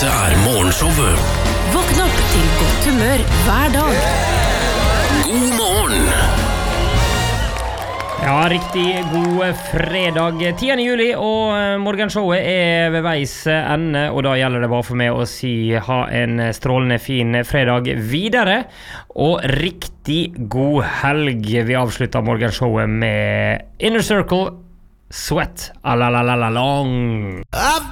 Dette morgenshowet. Våkn opp til godt humør hver dag. God morgen. Ja, riktig god fredag 10. juli, og morgenshowet ved veis ende, og da gjelder det bare for meg å si ha en strålende fin fredag videre, og riktig god helg. Vi avslutter morgenshowet med Inner Circle, Sweat, long. I've